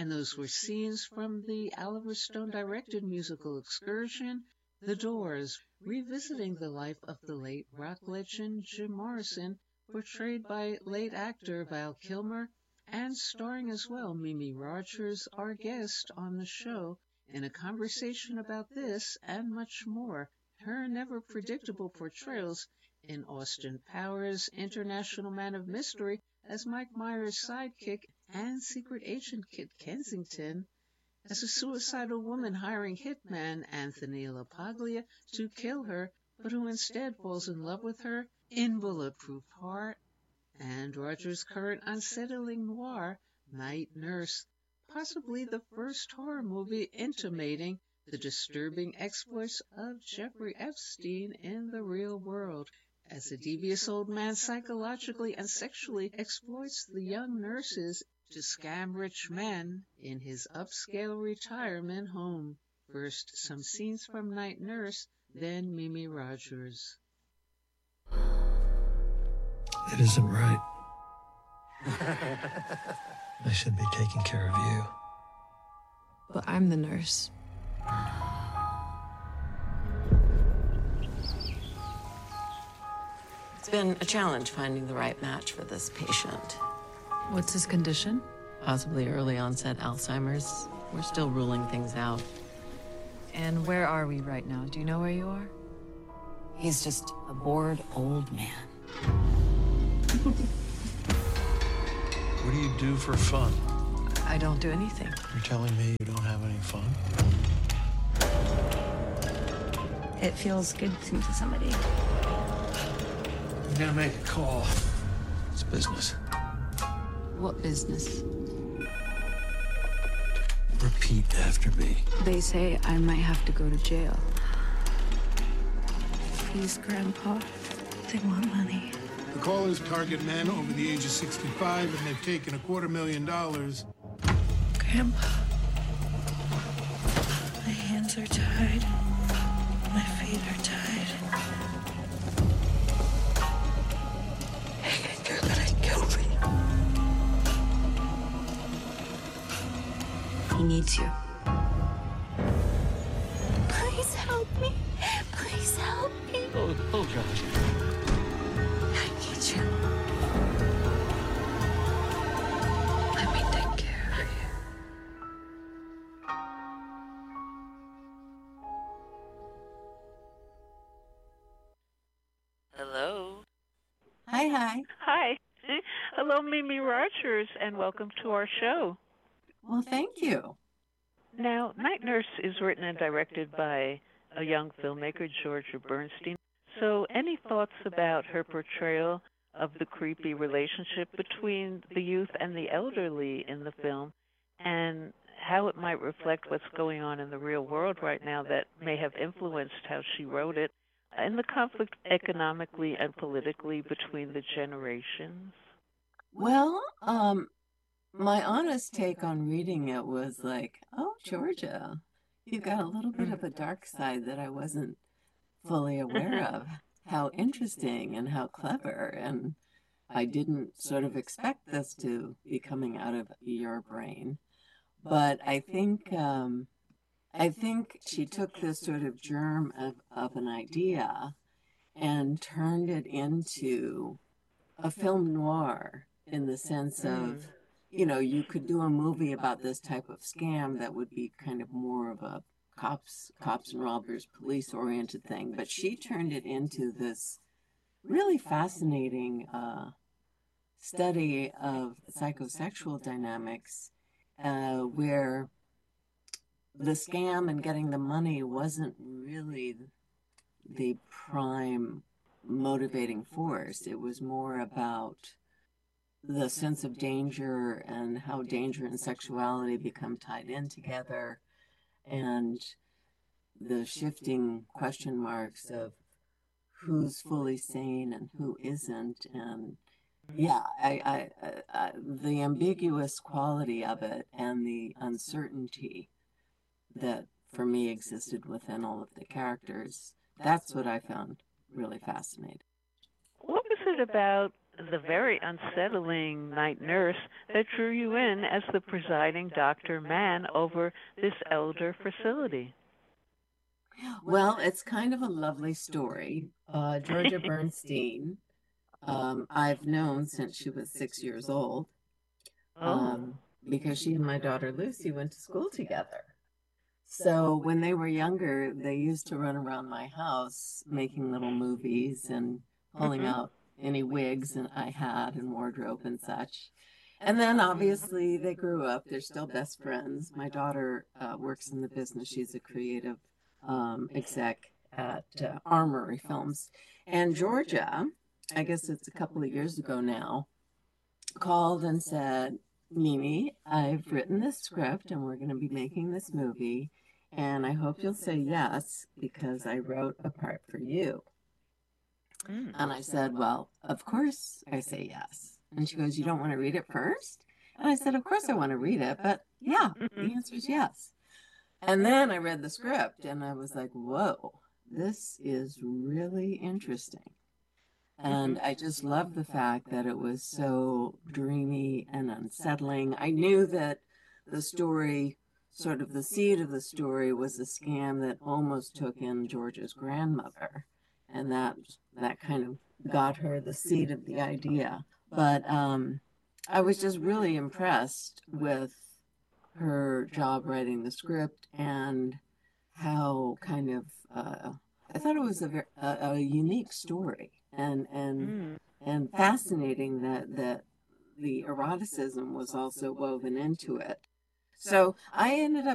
And those were scenes from the Oliver Stone-directed musical Excursion, The Doors, revisiting the life of the late rock legend Jim Morrison, portrayed by late actor Val Kilmer, and starring as well Mimi Rogers, our guest on the show, in a conversation about this and much more, her never-predictable portrayals in Austin Powers' International Man of Mystery as Mike Myers' sidekick and secret agent Kit Kensington, as a suicidal woman hiring hitman Anthony LaPaglia to kill her, but who instead falls in love with her in Bulletproof Heart, and Roger's current unsettling noir, Night Nurse, possibly the first horror movie intimating the disturbing exploits of Jeffrey Epstein in the real world, as a devious old man psychologically and sexually exploits the young nurses to scam rich men in his upscale retirement home. First, some scenes from Night Nurse, then Mimi Rogers. It isn't right. I should be taking care of you. But I'm the nurse. It's been a challenge finding the right match for this patient. What's his condition? Possibly early onset Alzheimer's. We're still ruling things out. And where are we right now? Do you know where you are? He's just a bored old man. What do you do for fun? I don't do anything. You're telling me you don't have any fun? It feels good to meet somebody. I'm gonna make a call. It's business. What business? Repeat after me. They say I might have to go to jail. Please, Grandpa. They want money. The callers target men over the age of 65, and they've taken $250,000. Grandpa. My hands are tied. My feet are tied. You're gonna kill me. He needs you. Please help me. Please help me. Oh, Josh. I need you. Let me take care of you. Hello? Hi. Hi. Hello, Mimi Rogers, and welcome to our show. Well, thank you. Now, Night Nurse is written and directed by a young filmmaker, Georgia Bernstein. So any thoughts about her portrayal of the creepy relationship between the youth and the elderly in the film, and how it might reflect what's going on in the real world right now that may have influenced how she wrote it, and the conflict economically and politically between the generations? Well, my honest take on reading it was like, oh, Georgia, you've got a little bit of a dark side that I wasn't fully aware of. How interesting and how clever. And I didn't sort of expect this to be coming out of your brain. But I think she took this sort of germ of an idea and turned it into a film noir in the sense of, you know, you could do a movie about this type of scam that would be kind of more of a cops and robbers, police-oriented thing. But she turned it into this really fascinating study of psychosexual dynamics where the scam and getting the money wasn't really the prime motivating force. It was more about the sense of danger and how danger and sexuality become tied in together, and the shifting question marks of who's fully sane and who isn't. And yeah, I the ambiguous quality of it and the uncertainty that for me existed within all of the characters, that's what I found really fascinating. What was it about the very unsettling night nurse that drew you in as the presiding Dr. Mann over this elder facility? Well, it's kind of a lovely story. Georgia Bernstein, I've known since she was 6 years old, because she and my daughter Lucy went to school together. So when they were younger, they used to run around my house making little movies and pulling out any wigs that I had and wardrobe and such. And then obviously they grew up. They're still best friends. My daughter works in the business. She's a creative exec at Armory Films. And Georgia, I guess it's a couple of years ago now, called and said, Mimi, I've written this script and we're going to be making this movie. And I hope you'll say yes because I wrote a part for you. And I said, well, of course I say yes. And she goes, you don't want to read it first? And I said, of course I want to read it, but yeah, the answer is yes. And then I read the script and I was like, whoa, this is really interesting. And I just loved the fact that it was so dreamy and unsettling. I knew that the story, sort of the seed of the story, was a scam that almost took in Georgia's grandmother. And that kind of got her the seed of the idea. But I was just really impressed with her job writing the script and how kind of, I thought it was a unique story and fascinating that the eroticism was also woven into it. So I ended up